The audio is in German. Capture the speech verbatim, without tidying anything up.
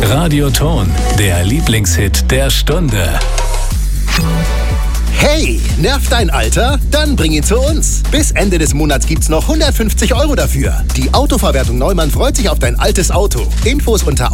Radioton, der Lieblingshit der Stunde. Hey, nervt dein Alter? Dann bring ihn zu uns. Bis Ende des Monats gibt's noch hundertfünfzig Euro dafür. Die Autoverwertung Neumann freut sich auf dein altes Auto. Infos unter